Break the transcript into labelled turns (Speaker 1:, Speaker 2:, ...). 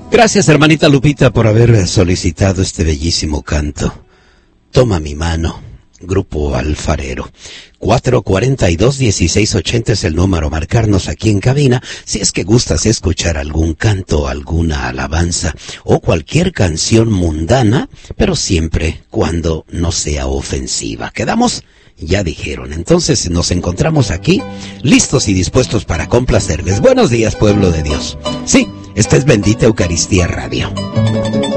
Speaker 1: Gracias, hermanita Lupita, por haber solicitado este bellísimo canto. Toma mi mano, Grupo Alfarero. 442-1680 es el número a marcarnos aquí en cabina si es que gustas escuchar algún canto, alguna alabanza o cualquier canción mundana, pero siempre cuando no sea ofensiva. ¿Quedamos? Ya dijeron. Entonces nos encontramos aquí, listos y dispuestos para complacerles. Buenos días, pueblo de Dios. Sí, esta es Bendita Eucaristía Radio.